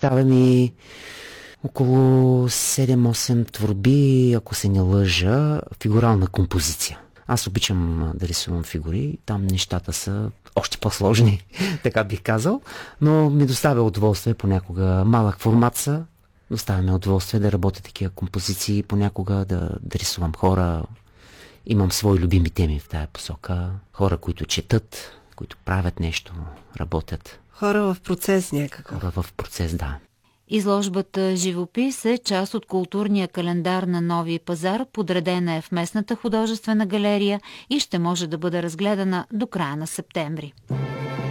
представени около 7-8 творби, ако се не лъжа, фигурална композиция. Аз обичам да рисувам фигури, там нещата са още по-сложни, така бих казал, но ми доставя удоволствие понякога. Малък формат са, доставя ми удоволствие да работя такива композиции, понякога да рисувам хора. Имам свои любими теми в тая посока. Хора, които четат, които правят нещо, работят. Хора в процес някакъв. Хора в процес, да. Изложбата «Живопис» е част от културния календар на Нови пазар, подредена е в местната художествена галерия и ще може да бъде разгледана до края на септември.